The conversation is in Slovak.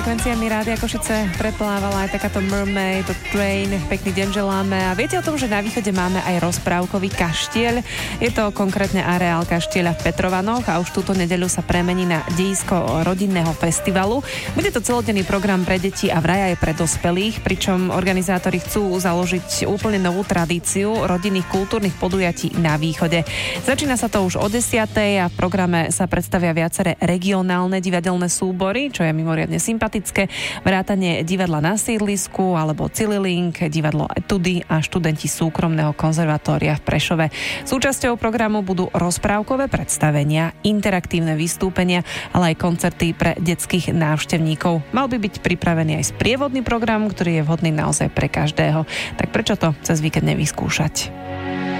frekvenciami Rádia Košice preplávala aj takáto Mermaid, Train. Pekný deň želáme. A viete o tom, že na východe máme aj rozprávkový kaštieľ? Je to konkrétne areál kaštieľa v Petrovanoch a už túto nedeľu sa premení na dejisko rodinného festivalu. Bude to celodenný program pre deti a vraj aj pre dospelých, pričom organizátori chcú založiť úplne novú tradíciu rodinných kultúrnych podujatí na východe. Začína sa to už o 10:00 a v programe sa predstavia viaceré regionálne divadelné súbory, čo je mimoriadne sympatické. Vrátanie divadla na sídlisku alebo Cililink, divadlo Etudy a študenti súkromného konzervatória v Prešove. Súčasťou programu budú rozprávkové predstavenia, interaktívne vystúpenia, ale aj koncerty pre detských návštevníkov. Mal by byť pripravený aj sprievodný program, ktorý je vhodný naozaj pre každého. Tak prečo to cez víkend nevyskúšať?